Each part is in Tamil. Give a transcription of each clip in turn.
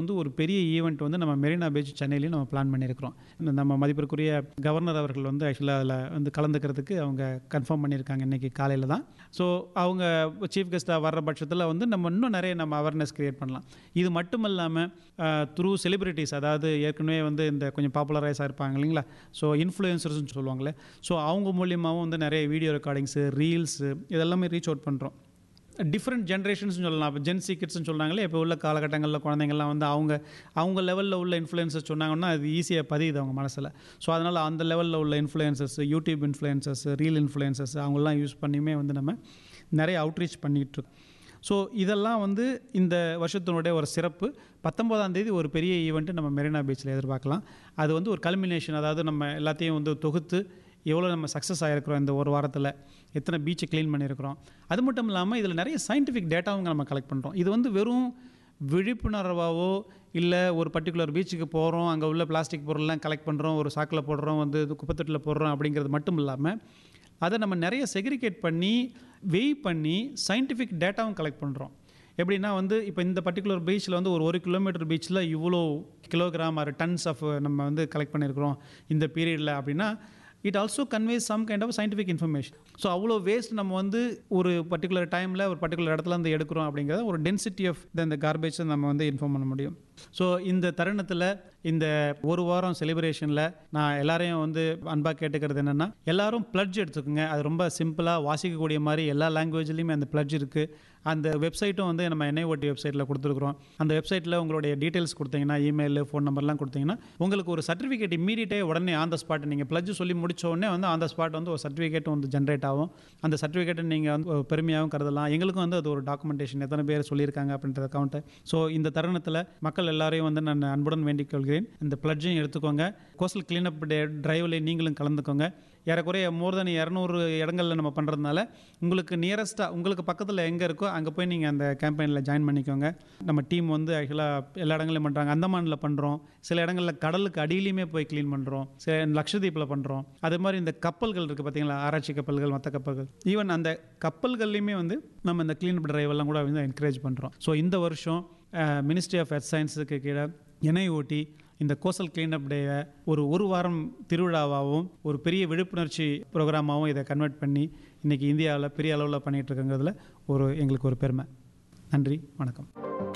ஒரு பெரிய ஈவெண்ட் வந்து நம்ம மெரினா பீச் சென்னையிலையும் நம்ம பிளான் பண்ணியிருக்கிறோம். நம்ம மதிப்பிற்குரிய கவர்னர் அவர்கள் வந்து ஆக்சுவலாக அதில் வந்து கலந்துக்கிறதுக்கு அவங்க கன்ஃபார்ம் பண்ணியிருக்காங்க இன்றைக்கி காலையில் தான். ஸோ அவங்க சீஃப் கெஸ்ட்டாக வர்ற பட்சத்தில் வந்து நம்ம இன்னும் நிறைய நம்ம அவேர்னஸ் க்ரியேட் பண்ணலாம். இது மட்டும் இல்லாமல் த்ரூ செலிபிரிட்டிஸ், அதாவது ஏற்கனவே வந்து இந்த கொஞ்சம் பாப்புலரைஸாக இருப்பாங்க இல்லைங்களா, ஸோ இன்ஃப்ளூயன்சர்ஸ்னு சொல்லுவாங்களே, ஸோ அவங்க மூலியமாகவும் வந்து நிறைய வீடியோ ரெக்கார்டிங்ஸு, ரீல்ஸு இதெல்லாமே ரீச் அவுட் பண்ணுறோம். டிஃப்ரெண்ட் ஜென்ரேஷன்ஸ்னு சொல்லலாம். இப்போ ஜென்சி கிட்ஸ்ன்னு சொல்கிறாங்களே, இப்போ உள்ள காலகட்டங்களில் குழந்தைங்கள்லாம் வந்து அவங்க லெவலில் உள்ள இன்ஃப்ளூயன்சர்ஸ் சொன்னாங்கன்னா அது ஈஸியாக பதியுது அவங்க மனசில். ஸோ அதனால் அந்த லெவலில் உள்ள influencers, YouTube influencers, reel influencers அவங்களாம் யூஸ் பண்ணியுமே வந்து நம்ம நிறைய அவுட்ரீச் பண்ணிகிட்ருக்கோம். ஸோ இதெல்லாம் வந்து இந்த வருஷத்தினுடைய ஒரு சிறப்பு. 19ஆம் தேதி ஒரு பெரிய ஈவெண்ட்டு நம்ம மெரினா பீச்சில் எதிர்பார்க்கலாம். அது வந்து ஒரு கல்மினேஷன், அதாவது நம்ம எல்லாத்தையும் வந்து தொகுத்து எவ்வளோ நம்ம சக்ஸஸ் ஆகிருக்கிறோம், இந்த ஒரு வாரத்தில் எத்தனை பீச்சை க்ளீன் பண்ணியிருக்கிறோம். அது மட்டும் இல்லாமல் இதில் நிறைய சயின்டிஃபிக் டேட்டாவும் நம்ம கலெக்ட் பண்ணுறோம். இது வந்து வெறும் விழிப்புணர்வாவோ இல்லை ஒரு பர்டிகுலர் பீச்சுக்கு போகிறோம், அங்கே உள்ள பிளாஸ்டிக் பொருள்லாம் கலெக்ட் பண்ணுறோம், ஒரு சாக்கில் போடுறோம், வந்து குப்பைத்தொட்டில் போடுறோம் அப்படிங்கிறது மட்டும் இல்லாமல் அதை நம்ம நிறைய செக்ரிகேட் பண்ணி வெய் பண்ணி சயின்டிஃபிக் டேட்டாவும் கலெக்ட் பண்ணுறோம். எப்படின்னா வந்து இப்போ இந்த பர்டிகுலர் பீச்சில் வந்து ஒரு கிலோமீட்டர் பீச்சில் இவ்வளோ கிலோகிராம் ஆர் டன்ஸ் ஆஃப் நம்ம வந்து கலெக்ட் பண்ணியிருக்கிறோம் இந்த பீரியடில் அப்படின்னா it also conveys some kind of scientific information. So அவ்வளோ வேஸ்ட் நம்ம வந்து ஒரு பர்டிகுலர் டைமில் ஒரு பர்டிகுலர் இடத்துல இருந்து எடுக்கிறோம் அப்படிங்கிறத ஒரு டென்சிட்டி ஆஃப் இந்த கார்பேஜை நம்ம வந்து இன்ஃபார்ம் பண்ண முடியும். ஸோ இந்த தருணத்தில் இந்த ஒரு வாரம் செலிப்ரேஷனில் நான் எல்லாரையும் வந்து அன்பாக கேட்டுக்கிறது என்னென்னா, எல்லாரும் பிளட்ஜ் எடுத்துக்கோங்க. அது ரொம்ப சிம்பிளாக வாசிக்கக்கூடிய மாதிரி எல்லா லாங்குவேஜ்லேயுமே அந்த பிளட்ஜ் இருக்குது. அந்த வெப்சைட்டும் வந்து நம்ம NIOT வெப்சைட்டில் கொடுத்துருக்குறோம். அந்த வெப்சைட்டில் உங்களுடைய டீட்டெயில்ஸ் கொடுத்தீங்கன்னா, இமெயில், ஃபோன் நம்பர்லாம் கொடுத்தீங்கன்னா உங்களுக்கு ஒரு சர்டிஃபிகேட் இம்மீடியட்டாக உடனே ஆன் த ஸ்பாட் நீங்கள் பிளட்ஜ் சொல்லி முடிச்ச உடனே வந்து ஆன் த ஸ்பாட் வந்து ஒரு சர்டிஃபிகேட் வந்து ஜென்ரேட் ஆகும். அந்த சர்டிஃபிகேட்டை நீங்கள் வந்து பெருமையாகவும் கருதலாம். எங்களுக்கும் வந்து அது ஒரு டாக்குமெண்டேஷன், எத்தனை பேர் சொல்லியிருக்காங்க அப்படின்ற அக்கௌண்ட்டு. ஸோ இந்த தருணத்தில் மக்கள் எல்லாரையும் வந்து நான் அன்புடன் வேண்டிக் கொள்கிறேன், இந்த பிளட்ஜையும் எடுத்துக்கோங்க. கோஸ்டல் கிளீனப் டே டிரைவில் நீங்களும் கலந்துக்கோங்க. ஏறக்குறைய மோர் தென் 200 இடங்களில் நம்ம பண்ணுறதுனால உங்களுக்கு நியரஸ்ட்டாக உங்களுக்கு பக்கத்தில் எங்கே இருக்கோ அங்கே போய் நீங்கள் அந்த கேம்பெயினில் ஜாயின் பண்ணிக்கோங்க. நம்ம டீம் வந்து ஆக்சுவலாக எல்லா இடங்களையும் பண்ணுறாங்க. அந்தமானில் பண்ணுறோம், சில இடங்களில் கடலுக்கு அடியிலையுமே போய் க்ளீன் பண்ணுறோம், சில லட்சத்தீப்பில் பண்ணுறோம். அதே மாதிரி இந்த கப்பல்கள் இருக்குது பார்த்தீங்களா, ஆராய்ச்சி கப்பல்கள், மற்ற கப்பல்கள், ஈவன் அந்த கப்பல்கள்லையுமே வந்து நம்ம இந்த கிளீனப் டிரைவெல்லாம் கூட வந்து என்கரேஜ் பண்ணுறோம். ஸோ இந்த வருஷம் மினிஸ்ட்ரி ஆஃப் எர்த் சயின்ஸுக்கு கீழே NIOT இந்த கோஸ்டல் கிளீனப் டேவை ஒரு வாரம் திருவிழாவாகவும் ஒரு பெரிய விழிப்புணர்ச்சி ப்ரோக்ராமாகவும் இதை கன்வெர்ட் பண்ணி இன்றைக்கி இந்தியாவில் பெரிய அளவில் பண்ணிகிட்ருக்குங்கிறதுல எங்களுக்கு ஒரு பெருமை. நன்றி, வணக்கம்.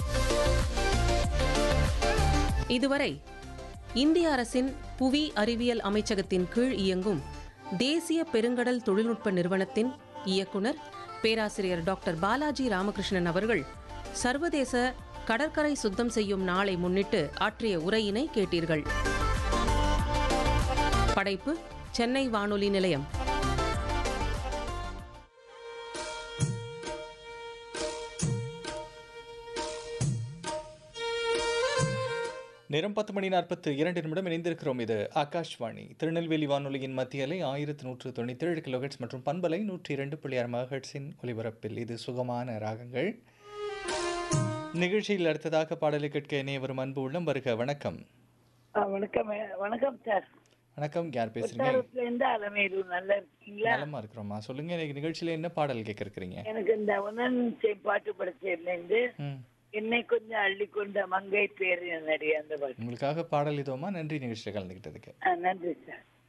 இதுவரை இந்திய அரசின் புவி அறிவியல் அமைச்சகத்தின் கீழ் இயங்கும் தேசிய பெருங்கடல் தொழில்நுட்ப நிறுவனத்தின் இயக்குனர் பேராசிரியர் டாக்டர் பாலாஜி ராமகிருஷ்ணன் அவர்கள் சர்வதேச கடற்கரை சுத்தம் செய்யும் நாளை முன்னிட்டு ஆற்றிய உரையினை கேட்டீர்கள். படைப்பு சென்னை வானொலி நிலையம். நேரம் 10:42 இணைந்திருக்கிறோம். இது ஆகாஷ்வாணி திருநெல்வேலி வானொலியின் மத்திய அலை 1197 கிலோஹெர்ட்ஸ் மற்றும் பண்பலை 102.6 மெகாஹெர்ட்ஸின் ஒலிபரப்பில் இது சுகமான ராகங்கள் நிகழ்ச்சியில். அடுத்ததாக பாடலை கேட்க இணைய வரும் அன்பு உள்ளம் வருக. வணக்கம். வணக்கம் சார். வணக்கம், யார் பேசுறீங்க? நல்லா இருக்கீங்களா? நலமா இருக்கிறோமா. சொல்லுங்க, இன்னைக்கு நிகழ்ச்சியில என்ன பாடல் கேட்க இருக்கிறீங்க? எனக்கு இந்த பாட்டு படிச்சிருந்து என்னை கொஞ்சம் அள்ளிக்கொண்ட மங்கை பேரு நடிகை அந்த பாட்டு உங்களுக்காக பாடல் இதோமா. நன்றி நிகழ்ச்சியில் கலந்துக்கிட்டதுக்கு. நன்றி சார்.